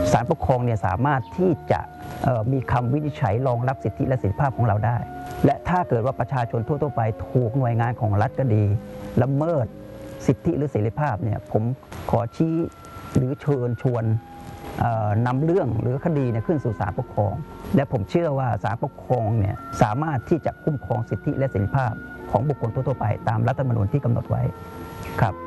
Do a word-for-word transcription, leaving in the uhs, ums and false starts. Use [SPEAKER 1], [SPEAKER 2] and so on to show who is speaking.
[SPEAKER 1] ศาลปกครองเนี่ยสามารถที่จะมีคำวินิจฉัยรองรับสิทธิและเสรีภาพของเราได้และถ้าเกิดว่าประชาชนทั่วๆไปถูกหน่วยงานของรัฐก็ดีละเมิดสิทธิหรือเสรีภาพเนี่ยผมขอชี้หรือเชิญชวนนำเรื่องหรือคดีเนี่ยขึ้นสู่ศาลปกครองและผมเชื่อว่าศาลปกครองเนี่ยสามารถที่จะคุ้มครองสิทธิและเสรีภาพของบุคคลทั่วๆไปตามรัฐธรรมนูญที่กำหนดไว้ครับ